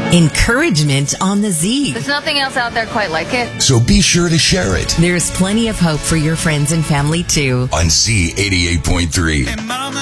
Encouragement on the Z. There's nothing else out there quite like it. So be sure to share it There's plenty of hope for your friends and family, too. on Z88.3.